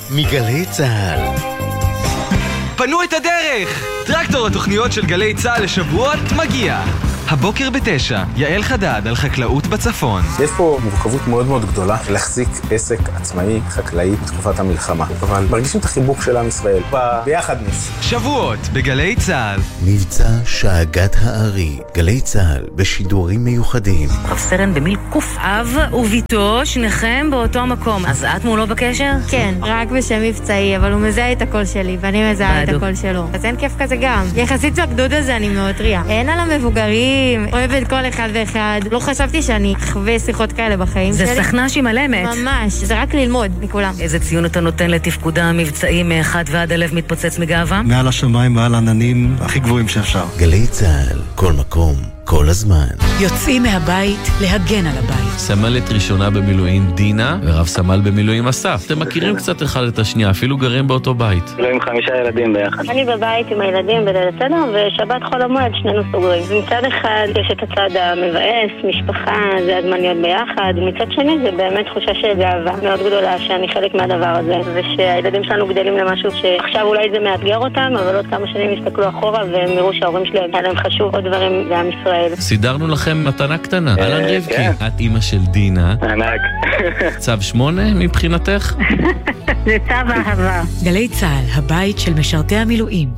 מגלי צהל. פנו את הדרך! טרקטור התוכניות של גלי צהל לשבועות מגיע. הבוקר ב9, יעל חדד על חקלאות בצפון. יש פה מורכבות מאוד מאוד גדולה להחזיק עסק עצמאי, חקלאי, בתקופת המלחמה. אבל מרגישים את החיבוק של עם ישראל, ביחדנס. שבועות בגלי צהל. מבצע שאגת הארי, גלי צהל בשידורים מיוחדים. רב סרן במיל קוף, אב וביתו, שניכם באותו מקום. אז את מולו בקשר? כן, רק בשם מבצעי, אבל הוא מזהה את הקול שלי, ואני מזהה את הקול שלו. אז אין כיף כזה גם. יחסית בגדוד הזה אני מאוד טריה. אין על המבוגרים. אוהבת כל אחד ואחד. לא חשבתי שאני אחווה שיחות כאלה בחיים שלי. זה סכנה שהיא מלמת. ממש, זה רק ללמוד מכולם. איזה ציון אתה נותן לתפקודה המבצעי מאחד ועד הלב מתפוצץ מגאווה? מעל השמיים, מעל העננים, הכי גבוהים שאפשר. גלי צהל, כל מקום, כל הזמן. יוצאים מהבית להגן על הבית. סמלת ראשונה במילואים דינה ורב סמל במילואים אסף. אתם מכירים קצת אחד את השנייה, אפילו גרים באותו בית. לא עם 5 ילדים ביחד. אני בבית עם הילדים בליל הסדר, ושבת חול המועד שנינו סוגרים. מצד אחד יש את הצד המבאס, משפחה, זה הזמן להיות ביחד. מצד שני זה באמת תחושה של גאווה מאוד גדולה שאני חלק מהדבר הזה, ושהילדים שלנו גדלים למשהו שעכשיו אולי זה מאתגר אותם, אבל עוד כמה שנים יסתכלו אחורה והם יראו שההורים שלהם היה להם חשוב עוד דברים לעם ישראל. סידרנו לכם מתנה קטנה. אהלן רבקי, את אמא של דינה. ענק. צו 8 מבחינתך? זה צו אהבה. גלי צהל, הבית של משרתי המילואים.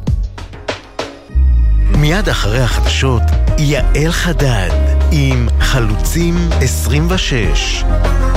מיד אחרי החדשות, יעל חדד עם חלוצים 26.